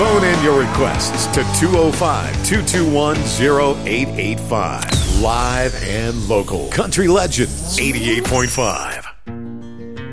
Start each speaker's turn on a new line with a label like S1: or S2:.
S1: Phone in your requests to 205-221-0885. Live and local. Country Legends 88.5.